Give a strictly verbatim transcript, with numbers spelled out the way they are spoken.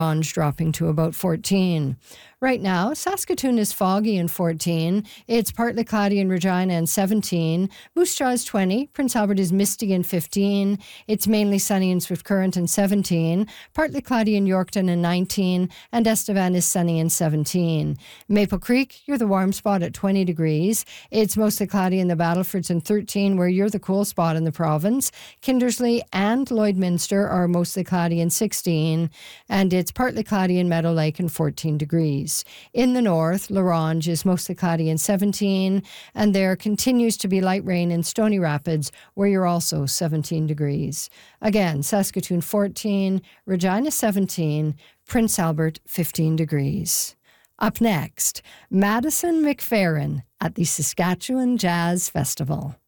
Orange dropping to about fourteen. Right now, Saskatoon is foggy and fourteen. It's partly cloudy in Regina and seventeen. Moose Jaw is twenty. Prince Albert is misty and fifteen. It's mainly sunny in Swift Current and seventeen. Partly cloudy in Yorkton and nineteen. And Estevan is sunny and seventeen. Maple Creek, you're the warm spot at twenty degrees. It's mostly cloudy in the Battlefords and thirteen, where you're the cool spot in the province. Kindersley and Lloydminster are mostly cloudy and sixteen. And it's partly cloudy in Meadow Lake and fourteen degrees. In the north, La Ronge is mostly cloudy and seventeen, and there continues to be light rain in Stony Rapids, where you're also seventeen degrees. Again, Saskatoon fourteen, Regina seventeen, Prince Albert fifteen degrees. Up next, Madison McFerrin at the Saskatchewan Jazz Festival.